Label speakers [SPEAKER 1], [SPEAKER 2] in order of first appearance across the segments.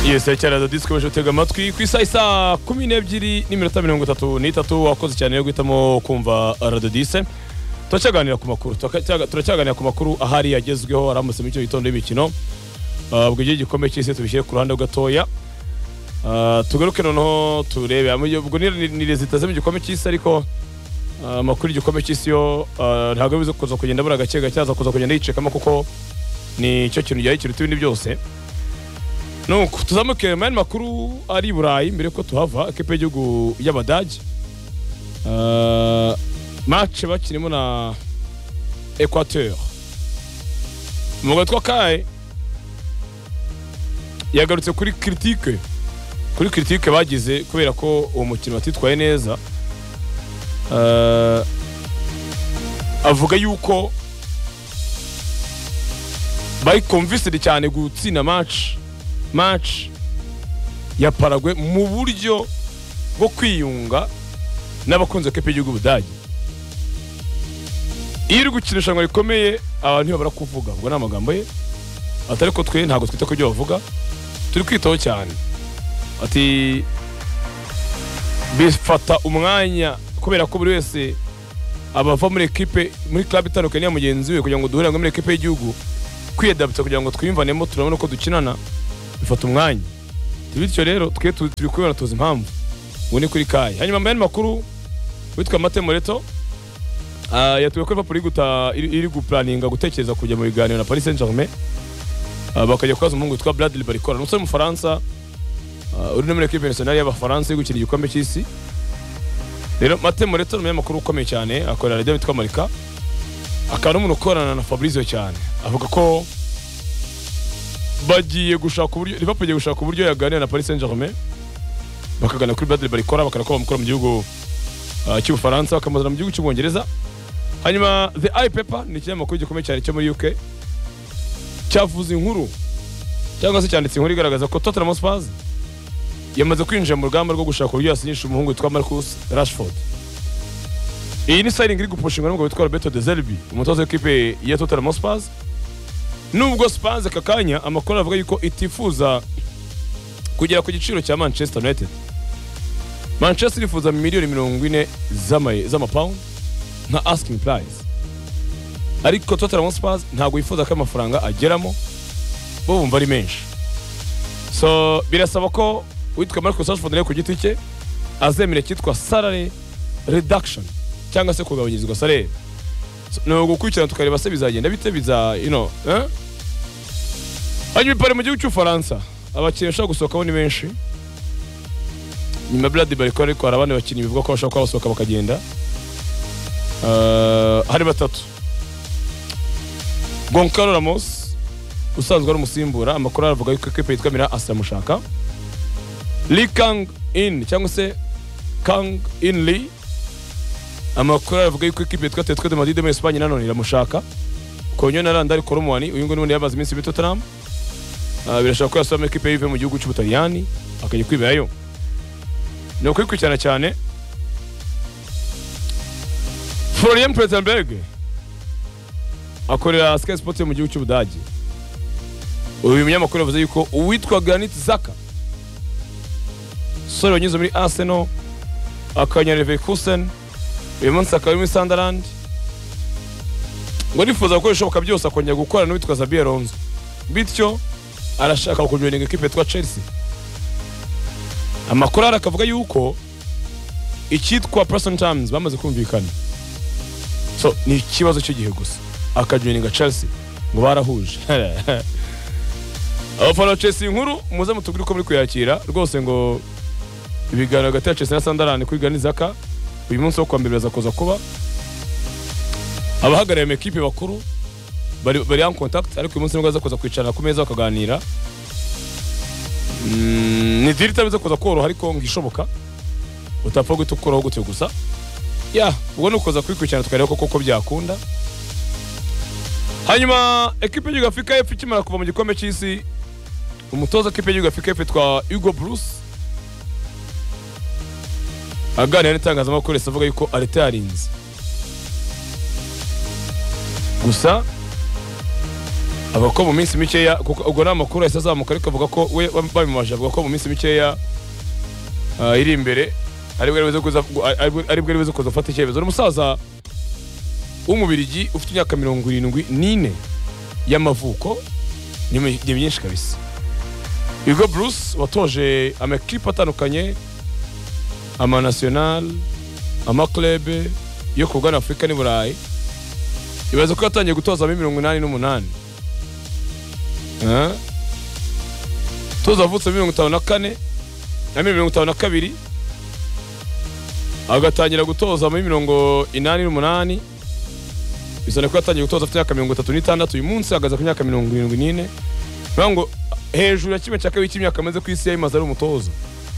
[SPEAKER 1] Yes, cyara disco baje tega amatwi ku isa 12:33 wakoze cyane yo guhitamo kumva Radio 10. Turacyaganira ku makuru ahari yagezweho aramutse mu cyo gitondo y'imikino. Ubwo gihe gikomeye cy'isi tubishyire ku ruhande gatoya. Tugaruke noneho turebe ubwo ni rezitaze mu gikomeye cy'isi ariko amakuru gikomeye cy'isi yo ntago bizo kuza kugenda bura gake cyaza kuza kugenda yicekamo kuko ni cyo kintu yayi kiruta ibindi byose. No tuzamuke man makuru ari Burayi mbere ko tuhava ekipe y'igihugu y'Abadage match bakirimo na Equateur mu gatwa kai yagarutse kuri critique bagize kubera ko uwo mukino batitwaye neza avuga yuko bari convinced cyane gutsinda match ya Paraguay mu buryo bwo kwiyunga n'abakunze kepe y'igihugu Budage. Iri gukinisha ngo rikomeye abantu babara kuvuga ubwo n'amagambo ye atari ko twe ntago twita ko byo bavuga turi kwitaho cyane ati bifata umwanya kubera ko buri wese abava muri equipe muri club itandukanye ya mugenzi we kugira ngo duhure muri equipe y'igihugu kwiyadapta kugira ngo twimvanemo turabona ko dukinana bifata umwanya bityo rero twe turi kubona tuzi impamvu ngo ni kuri kai. Hanyuma mbere makuru witwa Mate Moreto yatuwe ko Liverpool iri guplaninga gutekereza kujya mu biganiro na Paris Saint-Germain bakajya kwaza umuhungu witwa Bradley Barcola n'umusore mu Faransa uri no muri equipe nationale y'Abafaransa gukina igikombe cy'isi. Rero Mate Moreto ni makuru ukomeye cyane akorera radio witwa Marika akaba n'umuntu ukorana na Fabrizio cyane avuga ko bagiye gushaka uburyo Liverpool igiye gushaka uburyo yaganira na Paris Saint-Germain bakagana kuri Bradley Barcola bakanakora mukora mu gihugu cy'Ubufaransa bakamuzana mu gihugu cy'Ubwongereza. Hanyuma The Eye Paper ni ikinyamakuru gikomeye cyane cyo muri UK cyavuze inkuru cyangwa se cyanditse inkuru igaragaza ko Tottenham Hotspur yamaze kwinjira mu rugamba rwo gushaka uburyo yasinyisha umuhungu witwa Marcus Rashford. Iyi ni signing iri gupushingwa n'umugabo witwa Roberto De Zerbi umutoza w'ikipe ya Tottenham Hotspur. Nubwo Spurs kakanya amakuru avuga yuko itifuza kugera ku giciro cya Manchester United. Manchester ifuza miliyoni 40 z'amapound nka asking price. Ariko Tottenham Hotspur ntago yifuza ko amafaranga ageramo bo bumva ari menshi. So birasaba ko witwa Marcus Rashford nayo ku giti cye azemera cyitwa salary reduction cyangwa se kugabanyirizwa salary. No gukurikirana tukareba se bizagenda bite biza Hanyuma pare mu gihugu cy'Ufaransa abakinnyi bashaka gusohoka ni benshi. Nyuma Bradley Barcola ariko hari abandi bakinnyi bivuga ko bashaka kwasohoka bakagenda hari batatu. Goncalo Ramos usanzwe ari umusimbura amakuru aravuga yuko equipe yitwa Milan asamushaka. Lee Kang-in cyangwa se Kang-in Lee amakuru aravuga yuko equipe yitwa Atletico de Madrid muri Espagne nanone iramushaka. Konyo na Randall Colomwani uyu ngo n'undi yabaze iminsi muri Tottenham birashaka ko yasoma equipe yive mu gihugu cy'Ubutaliyani akajya kwiberayo. No kwikurikirana cyane Florian Plettenberg akorera Sky Sports mu gihugu cy'Ubudage. Uyu munyamakuru yavuze yuko uwitwa Granit Xhaka sore wanyuze muri Arsenal akanya Leverkusen uyu munsi akaba muri Sunderland ngo nifuza gukoresha byose akongera gukora n'uwitwa Xabi Alonso bityo arashaka kujoininga equipe yitwa Chelsea. Amakuru arakavuga yuko icyitwa Preston Times bamaze kumvikana. So ni ikibazo cyo gihe gusa akajoininga Chelsea ngo barahuje. Abafana Chelsea inkuru muze mutuguri ko muri kuyakira rwose ngo ibiganiro hagati ya Chelsea na Sunderland kuri Granit Xhaka uyu munsi wo kwambira baza kuza kuba abahagarariye mu equipe bakuru bari en contact ariko uyu munsi nibwo baza kuza kwicara ku meza bakaganira. Ni diri tabiza kuza koroha ariko ngishoboka utapfa gutukuraho gutyo gusa ubwo nukoza kwikurikirana tukareba koko byakunda. Hanyuma equipe y'igihugu Afrika y'Epfo ikimara kuva mu gikombe cy'isi umutoza equipe y'igihugu Afrika y'Epfo twa Hugo Bruce aganira n'itangazamakuru avuga yuko aretarinze gusa avuga ko mu minsi mikeya kuko ubwo nta makuru yahise azamuka ariko avuga ko we babimaje avuga ko mu minsi mikeya iri imbere aribwo ari buze kuza gufata icyemezo. N'umusaza w'umubirigi ufite imyaka 74 y'amavuko ni byinshi kabisa. Hugo Bruce watoje amakipe atandukanye ama national ama club yo kugana Afrika ni Burayi, ibaze ko yatangiye gutoza muri 88 toza avutse 54 na 52 agatangira gutoza muri 88 bisone ko yatangiye gutoza afite imyaka 36 uyu munsi agaza ku myaka 74 bango hejuru ya kimwe cya kabiri cy'imyaka amaze ku isi yayimaze ari umutoza.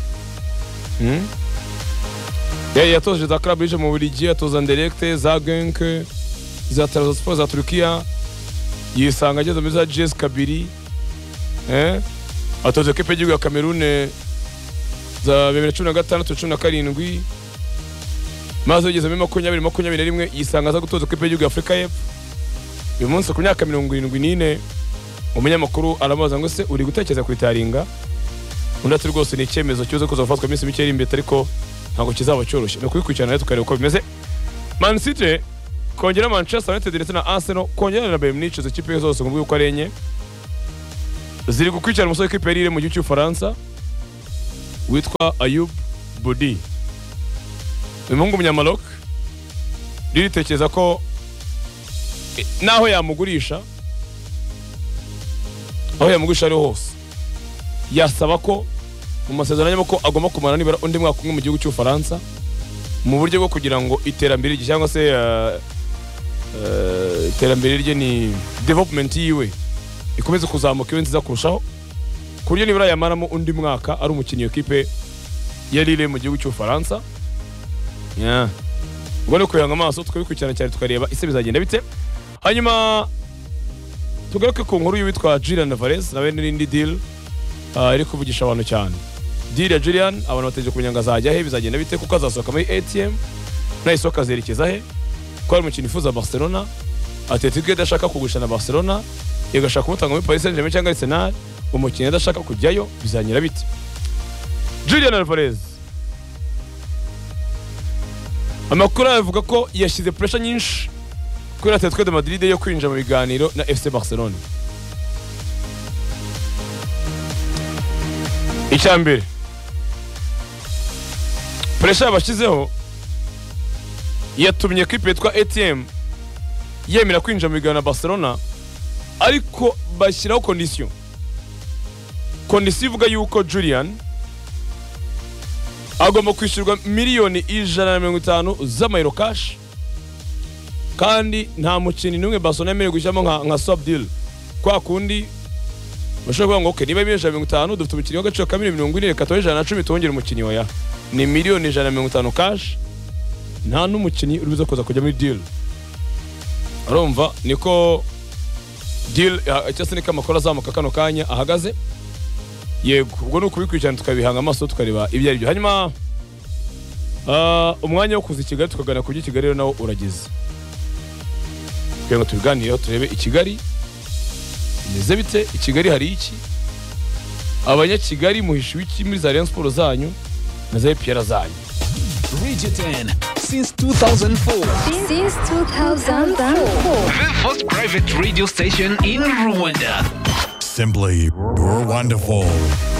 [SPEAKER 1] Yatoje za club ije mu Bubiligi, atoza Anderlecht, za Genk, za Trabzonspor za Turkiya, yisanga ageze muri za JS Kabiri, atoza equipe y'igihugu ya Cameroon za 2016-17, maze yageze muri 2021 yisanga aza gutoza equipe y'igihugu ya Afrika y'Epfo. Uyu munsi ku myaka 74 umunyamakuru aramaza ngo se uri gutekereza kwitaringa undi ati rwose ni icyemezo cyoze kuzafatwa iminsi mike iri imbere ariko ntabwo kizaba cyoroshye no kubikurikirana tukareba uko bimeze. Man City kongera Manchester United ndetse na Arsenal kongera na Bayern Munich ikipe zose ngo uko arenye ziri gukurikirana umusore w'ikipe yarire mu gihugu cy'Ufaransa witwa Ayoub Boudi. Umuhungu w'umunyamaroc ritekereza ko naho yamugurisha ari hose yasaba ko mu masezerano y'amo ko agomba kumara nibara undi mwaka umwe mu gihugu cy'Ufaransa mu buryo bwo kugira ngo iterambere rye cyangwa se iterambere rye ni development yiwe ikomeze kuzamuka iwe nziza kurushaho ku buryo nibara yamaramo undi mwaka ari umukinnyi w'ikipe yarire mu gihugu cy'Ufaransa. Ubwo no kuyanga amaso tukabikurikirana cyane tukareba ise bizagenda bite. Hanyuma tugaruke ku nkuru y'uwitwa Julian Alvarez nawe n'indi deal iri kuvugisha abantu cyane. Deal ya Julian abantu bategereje kumenya ngazajya he bizagenda bite kuko azasohoka muri ATM na isoka zerekeza he ko ari umukino ifuza Barcelona, Atletico idashaka kugurisha na Barcelona igashaka kumutanga muri Paris Saint-Germain cyangwa Arsenal, umukino adashaka kujyayo bizanyira bite. Julian Alvarez amakuru avuga ko yashyize pressure nyinshi kuri Atletico de Madrid yo kwinjira mu biganiro na FC Barcelona. Icyambere pressure yabashyizeho yatumye equipe yitwa ATM yemera kwinjira mu biganiro na Barcelona ariko bashyiraho condition ivuga yuko Julian agomba kwishyurwa miliyoni 150 z'amayero cash kandi nta mukinnyi n'umwe Barcelona yemerewe gushyiramo nka swap deal kwa kundi bashobora kuvuga ngo okay niba 150 dufite umukinnyi w'agaciro ka 140 katoje 110 tongera umukinnyi waya ni miliyoni 150 cash nta n'umukinnyi uribuza kuza kujya muri deal. Urumva niko deal cyase nika makora zamuka kano kanya ahagaze. Yego ubwo no kubikurikirana tukabihanga amaso tukareba ibyo ari byo. Hanyuma umwanya wo kuza Kigali tukagana kujya Kigali rero nawo urageze kugira ngo tubiganireho turebe i Kigali meze bite, i Kigali hari iki, abanya Kigali muhisha wiki muri za Rayon Sports zanyu na za EPR zanyu.
[SPEAKER 2] Radio 10 since 2004.
[SPEAKER 3] Since 2004.
[SPEAKER 2] The first private radio station in Rwanda.
[SPEAKER 4] Simply, you're wonderful.